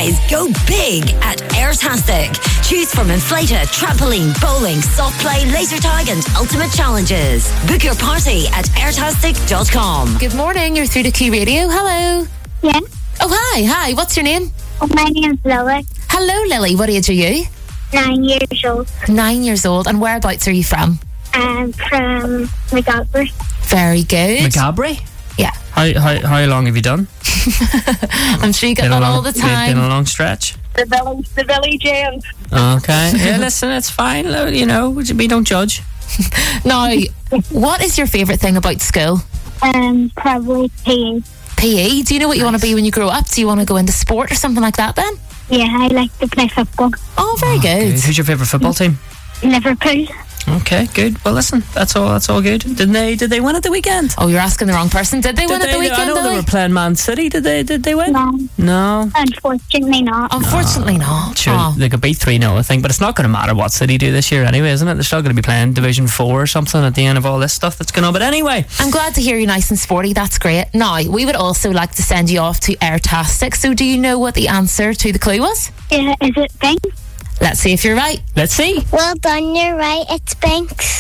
guys go big at Airtastic. Choose from inflator, trampoline, bowling, soft play, laser tag and ultimate challenges. Book your party at airtastic.com. Good morning, you're through to Q Radio. Hello. Yeah. Oh, hi. What's your name? My name's Lily. Hello, Lily. What age are you? 9 years old. 9 years old. And whereabouts are you from? I'm from McGalbury. Very good. McGalbury? Yeah. How long have you done? I'm sure you get that all the Been time. a long stretch. The village end. Okay. Yeah, listen, it's fine. You know, we don't judge. Now, what is your favourite thing about school? Probably PE. PE. Do you know what you want to be when you grow up? Do you want to go into sport or something like that then? Yeah, I like to play football. Oh, very good. Who's your favourite football team? Liverpool. Okay, good. Well, listen, that's all good. Did they win at the weekend? Oh, you're asking the wrong person. Did they win at the weekend? I know they were playing Man City. Did they win? No. No. Unfortunately not. Unfortunately not. Sure, Oh. they could beat 3-0, I think, but it's not going to matter what City do this year anyway, isn't it? They're still going to be playing Division 4 or something at the end of all this stuff that's going on. But anyway, I'm glad to hear you're nice and sporty. That's great. Now, we would also like to send you off to Airtastic. So do you know what the answer to the clue was? Yeah, is it Banks? Let's see if you're right. let's see. Well done, you're right. It's Banks.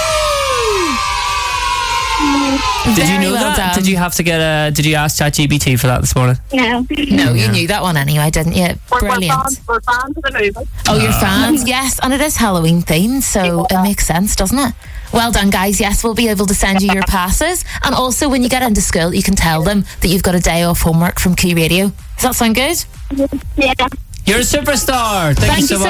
Did you Very know well that? done. Did you ask ChatGPT for that this morning? No. No, you knew that one anyway, didn't you? Brilliant. We're fans of the movie. Oh, you're fans? Yes, and it is Halloween themed, so it makes sense, doesn't it? Well done, guys. Yes, we'll be able to send you your passes. And also, when you get into school, you can tell them that you've got a day off homework from Q Radio. Does that sound good? Yeah. You're a superstar. Thank you Thank so you so